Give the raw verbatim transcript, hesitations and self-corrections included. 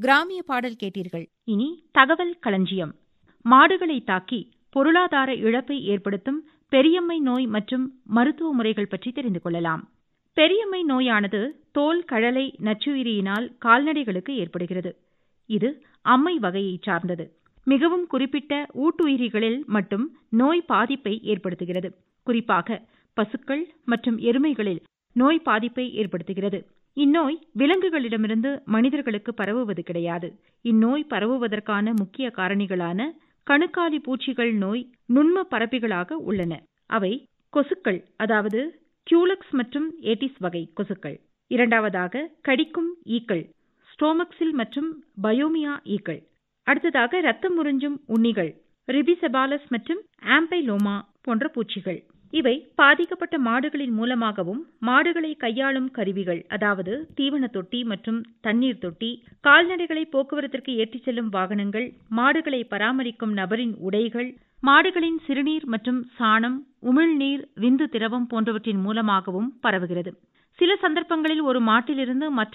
கிராமிய பாடல் கேட்டீர்கள். இனி தகவல் களஞ்சியம். மாடுகளை தாக்கி பொருளாதார இழப்பை ஏற்படுத்தும் பெரியம்மை நோய் மற்றும் மருத்துவ முறைகள் பற்றி தெரிந்து கொள்ளலாம். பெரியம்மை நோயானது தோல் கழலை நச்சுயிரியினால் கால்நடைகளுக்கு ஏற்படுகிறது. இது அம்மை வகையை சார்ந்தது. மிகவும் குறிப்பிட்ட ஊட்டுயிரிகளில் மட்டும் நோய் பாதிப்பை ஏற்படுத்துகிறது. குறிப்பாக பசுக்கள் மற்றும் எருமைகளில் நோய் பாதிப்பை ஏற்படுத்துகிறது. இந்நோய் விலங்குகளிடமிருந்து மனிதர்களுக்கு பரவுவது கிடையாது. இந்நோய் பரவுவதற்கான முக்கிய காரணிகளான கணுக்காலி பூச்சிகள் நோய் நுண்ம பரப்பிகளாக உள்ளன. அவை கொசுக்கள், அதாவது கியூலக்ஸ் மற்றும் ஏட்டிஸ் வகை கொசுக்கள். இரண்டாவதாக கடிக்கும் ஈக்கள், ஸ்டோமக்சில் மற்றும் பயோமியா ஈக்கள். அடுத்ததாக இரத்தம் உறிஞ்சும் உண்ணிகள், ரிபிசெபாலஸ் மற்றும் ஆம்பைலோமா போன்ற பூச்சிகள். இவை பாதிக்கப்பட்ட மாடுகளின் மூலமாகவும் மாடுகளை கையாளும் கருவிகள், அதாவது தீவன தொட்டி மற்றும் தண்ணீர் தொட்டி, கால்நடைகளை போக்குவரத்திற்கு ஏற்றிச் செல்லும் வாகனங்கள், மாடுகளை பராமரிக்கும் நபரின் உடைகள், மாடுகளின் சிறுநீர் மற்றும் சாணம், உமிழ்நீர், விந்து திரவம் போன்றவற்றின் மூலமாகவும் பரவுகிறது. சில சந்தர்ப்பங்களில் ஒரு மாட்டிலிருந்து மற்ற